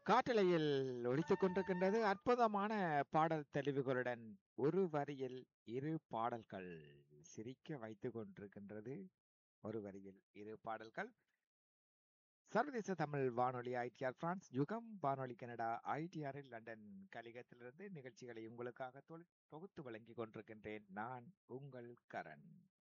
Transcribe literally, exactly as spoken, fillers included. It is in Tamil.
காட்டலையில் ஒலித்துக் கொண்டிருக்கின்றது அற்புதமான பாடல் தெளிவுகளுடன் ஒரு வரியில் இரு பாடல்கள் சிரிக்க வைத்துக் கொண்டிருக்கின்றது. ஒரு வரியில் இரு பாடல்கள். சர்வதேச தமிழ் வானொலி ஐடிஆர் பிரான்ஸ், யுகம் வானொலி கனடா ஐடிஆரில் லண்டன் கலிகத்திலிருந்து நிகழ்ச்சிகளை உங்களுக்காக தொ- தொகுத்து வழங்கிக் கொண்டிருக்கின்றேன். நான் உங்கள் கரண்.